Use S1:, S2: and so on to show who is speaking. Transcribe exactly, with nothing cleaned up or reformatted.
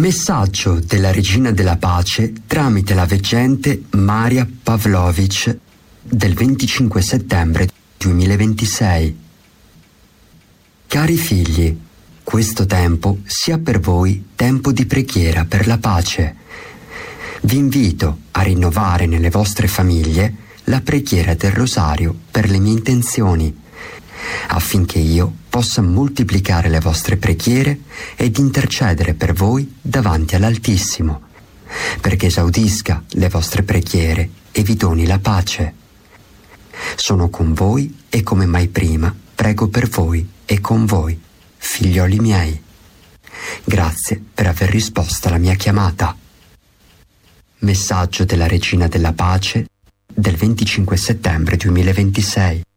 S1: Messaggio della Regina della Pace tramite la veggente Maria Pavlovic del venticinque settembre duemilaventisei. Cari figli, questo tempo sia per voi tempo di preghiera per la pace. Vi invito a rinnovare nelle vostre famiglie la preghiera del rosario per le mie intenzioni, affinché io possa moltiplicare le vostre preghiere ed intercedere per voi davanti all'Altissimo, perché esaudisca le vostre preghiere e vi doni la pace. Sono con voi e come mai prima prego per voi e con voi, figlioli miei. Grazie per aver risposto alla mia chiamata. Messaggio della Regina della Pace del venticinque settembre duemilaventisei.